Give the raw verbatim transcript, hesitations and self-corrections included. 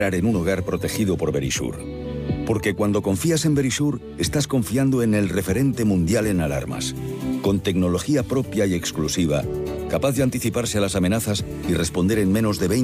en un hogar protegido por Verisure. Porque cuando confías en Verisure, estás confiando en el referente mundial en alarmas, con tecnología propia y exclusiva, capaz de anticiparse a las amenazas y responder en menos de veinte